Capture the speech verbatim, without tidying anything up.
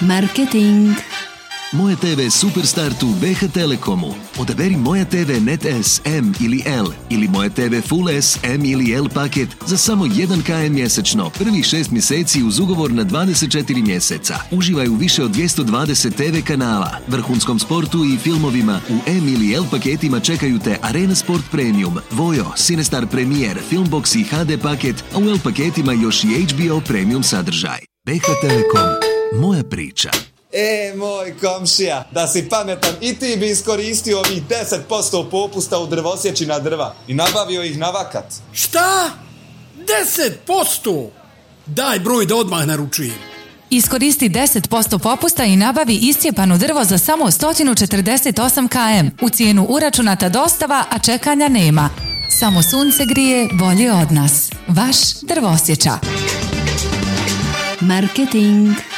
Marketing. Moje te ve Superstartu B H Telekomu. Odaberi Moja te ve Net S, M ili L ili Moja te ve Full S, M ili L paket za samo jedan kilometar mjesečno, prvih šest mjeseci uz ugovor na dvadeset četiri mjeseca. Uživaj u više od dvjesto dvadeset te ve kanala, vrhunskom sportu i filmovima. U M ili L paketima čekaju te Arena Sport Premium, Vojo, Cinestar Premier, Filmbox i H D paket, a u L paketima još i H B O Premium sadržaj. B H Telekom. Moja priča. E, moj komšija, da si pametan i ti bi iskoristio ovih deset posto popusta u drvosjeći na drva i nabavio ih na vakat. Šta? deset posto? Daj broj da odmah naručujem. Iskoristi deset posto popusta i nabavi iscijepano drvo za samo sto četrdeset osam kilometara. U cijenu uračunata dostava, a čekanja nema. Samo sunce grije bolje od nas. Vaš Drvosječa. Marketing.